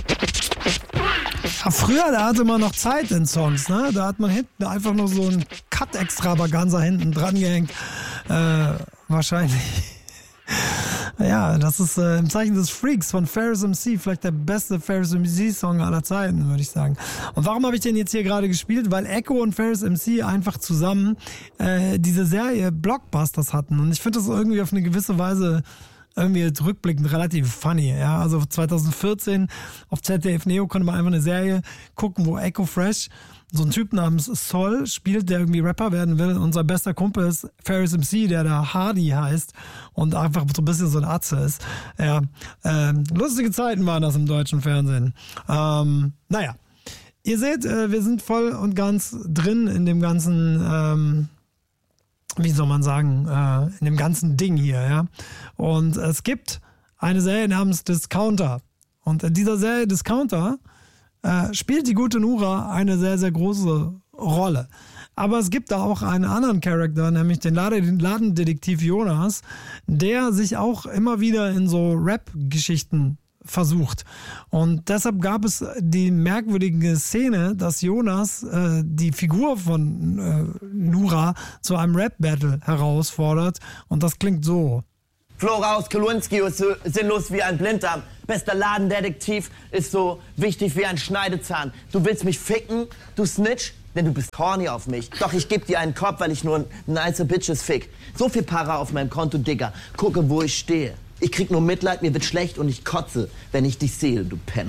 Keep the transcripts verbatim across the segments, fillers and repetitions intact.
Ja, früher, da hatte man noch Zeit in Songs, ne? Da hat man hinten einfach nur so einen Cut-Extravaganza hinten dran gehängt. Äh, wahrscheinlich. Ja, das ist äh, im Zeichen des Freaks von Ferris M C, vielleicht der beste Ferris M C-Song aller Zeiten, würde ich sagen. Und warum habe ich den jetzt hier gerade gespielt? Weil Echo und Ferris M C einfach zusammen äh, diese Serie Blockbusters hatten. Und ich finde das irgendwie auf eine gewisse Weise irgendwie rückblickend relativ funny. Ja, also zwanzig vierzehn auf Z D F Neo konnte man einfach eine Serie gucken, wo Echo Fresh, so ein Typ namens Sol, spielt, der irgendwie Rapper werden will. Unser bester Kumpel ist Ferris M C, der da Hardy heißt und einfach so ein bisschen so ein Atze ist. Ja, äh, lustige Zeiten waren das im deutschen Fernsehen. Ähm, naja, ihr seht, äh, wir sind voll und ganz drin in dem ganzen... Ähm, wie soll man sagen, äh, in dem ganzen Ding hier, ja. Und es gibt eine Serie namens Discounter. Und in dieser Serie Discounter äh, spielt die gute Nura eine sehr, sehr große Rolle. Aber es gibt da auch einen anderen Charakter, nämlich den Ladendetektiv Jonas, der sich auch immer wieder in so Rap-Geschichten versucht. Und deshalb gab es die merkwürdige Szene, dass Jonas äh, die Figur von äh, Nura zu einem Rap-Battle herausfordert. Und das klingt so. Flora aus Kolunski ist so sinnlos wie ein Blinddarm. Bester Ladendetektiv ist so wichtig wie ein Schneidezahn. Du willst mich ficken, du Snitch? Denn du bist horny auf mich. Doch ich geb dir einen Kopf, weil ich nur nice Bitches fick. So viel Para auf meinem Konto, Digga. Gucke, wo ich stehe. Ich krieg nur Mitleid, mir wird schlecht und ich kotze, wenn ich dich sehe, du Penner.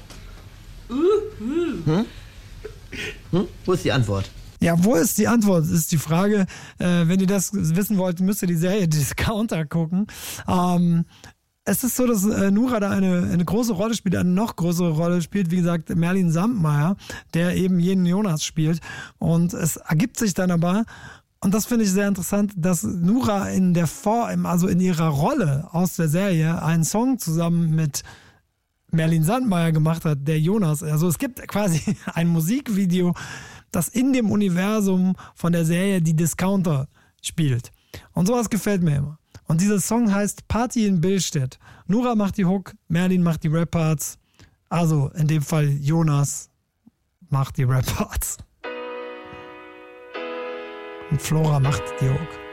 Hm? Hm? Wo ist die Antwort? Ja, wo ist die Antwort, ist die Frage. Äh, wenn ihr das wissen wollt, müsst ihr die Serie Discounter gucken. Ähm, es ist so, dass äh, Nura da eine, eine große Rolle spielt, eine noch größere Rolle spielt, wie gesagt, Merlin Sandmeier, der eben jeden Jonas spielt. Und es ergibt sich dann aber... Und das finde ich sehr interessant, dass Nura in der Form, also in ihrer Rolle aus der Serie, einen Song zusammen mit Merlin Sandmeier gemacht hat, der Jonas. Also es gibt quasi ein Musikvideo, das in dem Universum von der Serie die Discounter spielt. Und sowas gefällt mir immer. Und dieser Song heißt Party in Billstedt. Nura macht die Hook, Merlin macht die Rap-Parts. Also in dem Fall Jonas macht die Rap-Parts. Und Flora macht die Hook.